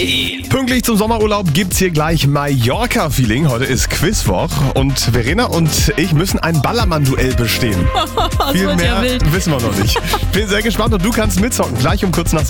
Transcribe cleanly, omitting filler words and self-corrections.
Pünktlich zum Sommerurlaub gibt's hier gleich Mallorca-Feeling. Heute ist Quizwoch und Verena und ich müssen ein Ballermann-Duell bestehen. Das Viel wird mehr ja wild. wissen wir noch nicht. Bin sehr gespannt und du kannst mitzocken. Gleich um kurz nach